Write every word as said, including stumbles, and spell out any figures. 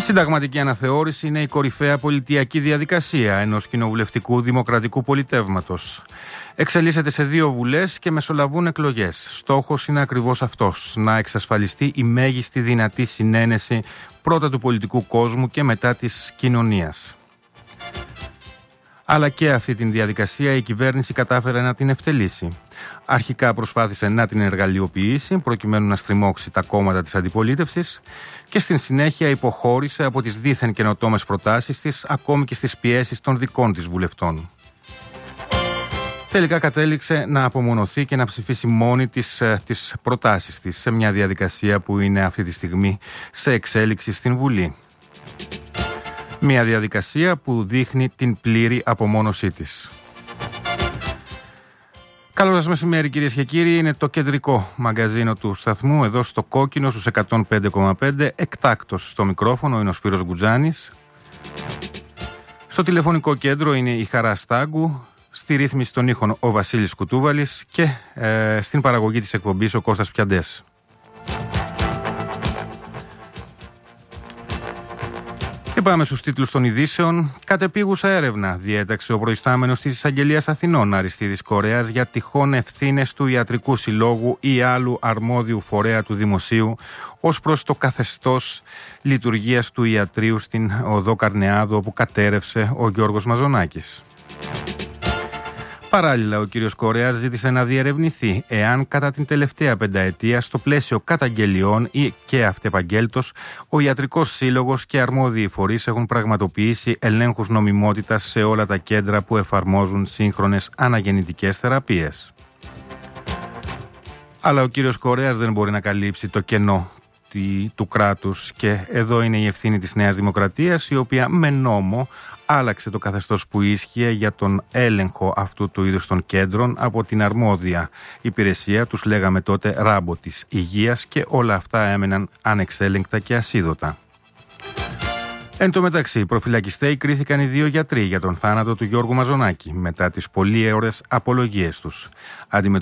Συνταγματική αναθεώρηση είναι η κορυφαία πολιτιακή διαδικασία ενός κοινοβουλευτικού δημοκρατικού πολιτεύματος. Εξελίσσεται σε δύο βουλές και μεσολαβούν εκλογές. Στόχος είναι ακριβώς αυτός, να εξασφαλιστεί η μέγιστη δυνατή συνένεση πρώτα του πολιτικού κόσμου και μετά της κοινωνίας. Αλλά και αυτή την διαδικασία η κυβέρνηση κατάφερε να την ευτελίσει. Αρχικά προσπάθησε να την εργαλειοποιήσει προκειμένου να στριμώξει τα κόμματα της αντιπολίτευσης και στην συνέχεια υποχώρησε από τις δίθεν καινοτόμες προτάσεις της ακόμη και στις πιέσεις των δικών της βουλευτών. Τελικά κατέληξε να απομονωθεί και να ψηφίσει μόνη της τις προτάσεις της σε μια διαδικασία που είναι αυτή τη στιγμή σε εξέλιξη στην Βουλή. Μια διαδικασία που δείχνει την πλήρη απομόνωσή της. Καλό σας μεσημέρι κυρίες και κύριοι, είναι το κεντρικό μαγκαζίνο του σταθμού εδώ στο Κόκκινο στους εκατόν πέντε κόμμα πέντε, εκτάκτος στο μικρόφωνο είναι ο Σπύρος Γκουτζάνης. Στο τηλεφωνικό κέντρο είναι η Χαρά Στάγκου, στη ρύθμιση των ήχων ο Βασίλης Κουτούβαλης και ε, στην παραγωγή της εκπομπής ο Κώστας Πιαντές. Και πάμε στους τίτλους των ειδήσεων. Κατεπίγουσα έρευνα διέταξε ο προϊστάμενος της Εισαγγελίας Αθηνών Αριστίδης Κορέας για τυχόν ευθύνες του Ιατρικού Συλλόγου ή άλλου αρμόδιου φορέα του Δημοσίου ως προς το καθεστώς λειτουργίας του ιατρείου στην οδό Καρνεάδου, όπου κατέρευσε ο Γιώργος Μαζονάκης. Παράλληλα, ο κύριος Κορέας ζήτησε να διερευνηθεί εάν κατά την τελευταία πενταετία στο πλαίσιο καταγγελιών ή και αυτεπαγγέλτος ο Ιατρικός Σύλλογος και αρμόδιοι φορείς έχουν πραγματοποιήσει ελέγχους νομιμότητας σε όλα τα κέντρα που εφαρμόζουν σύγχρονες αναγεννητικές θεραπείες. Αλλά ο κύριος Κορέας δεν μπορεί να καλύψει το κενό του κράτους και εδώ είναι η ευθύνη της Νέας Δημοκρατίας, η οποία με νόμο άλλαξε το καθεστώς που ίσχυε για τον έλεγχο αυτού του είδους των κέντρων από την αρμόδια υπηρεσία, τους λέγαμε τότε ράμπο της υγείας, και όλα αυτά έμεναν ανεξέλεγκτα και ασίδωτα. Εν τω μεταξύ, προφυλακιστέοι κρίθηκαν οι δύο γιατροί για τον θάνατο του Γιώργου Μαζονάκη μετά τις πολύαιωρες απολογίες τους.